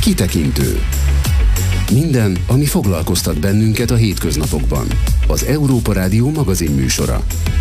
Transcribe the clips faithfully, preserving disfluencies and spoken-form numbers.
Kitekintő. Minden, ami foglalkoztat bennünket a hétköznapokban. Az Európa Rádió magazin műsora.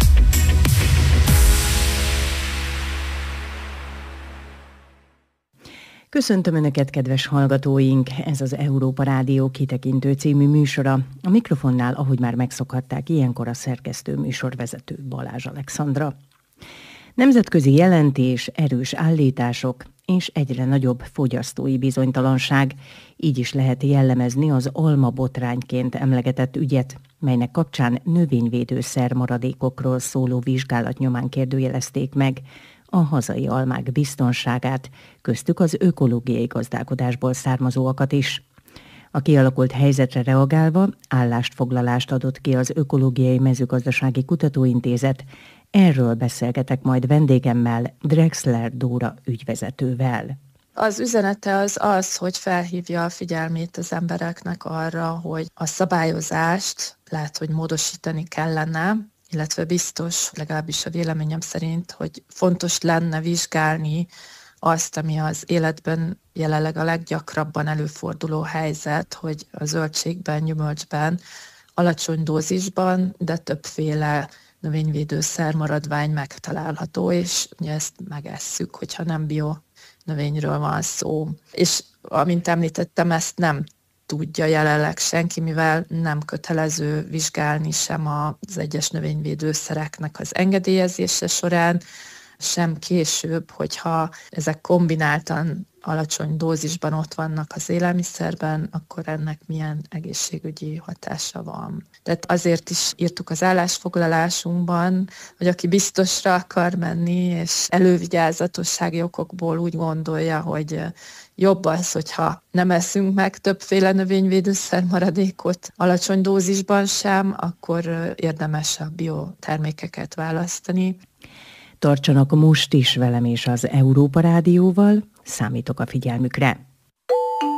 Köszöntöm Önöket, kedves hallgatóink! Ez az Európa Rádió Kitekintő című műsora. A mikrofonnál, ahogy már megszokhatták, ilyenkor a szerkesztő műsorvezető Balázs Alexandra. Nemzetközi jelentés, erős állítások és egyre nagyobb fogyasztói bizonytalanság. Így is lehet jellemezni az alma botrányként emlegetett ügyet, melynek kapcsán növényvédőszer maradékokról szóló vizsgálat nyomán kérdőjelezték meg a hazai almák biztonságát, köztük az ökológiai gazdálkodásból származóakat is. A kialakult helyzetre reagálva állásfoglalást adott ki az Ökológiai Mezőgazdasági Kutatóintézet. Erről beszélgetek majd vendégemmel, Drexler Dóra ügyvezetővel. Az üzenete az az, hogy felhívja a figyelmét az embereknek arra, hogy a szabályozást lehet, hogy módosítani kellene, illetve biztos, legalábbis a véleményem szerint, hogy fontos lenne vizsgálni azt, ami az életben jelenleg a leggyakrabban előforduló helyzet, hogy a zöldségben, gyümölcsben, alacsony dózisban, de többféle növényvédőszer maradvány megtalálható, és ugye ezt megesszük, hogyha nem bio növényről van szó. És amint említettem, ezt nem tudja jelenleg senki, mivel nem kötelező vizsgálni sem az egyes növényvédőszereknek az engedélyezése során, sem később, hogyha ezek kombináltan alacsony dózisban ott vannak az élelmiszerben, akkor ennek milyen egészségügyi hatása van. Tehát azért is írtuk az állásfoglalásunkban, hogy aki biztosra akar menni, és elővigyázatossági okokból úgy gondolja, hogy jobb az, hogyha nem eszünk meg többféle növényvédőszer maradékot alacsony dózisban sem, akkor érdemes a biotermékeket választani. Tartsanak most is velem és az Európa Rádióval, számítok a figyelmükre.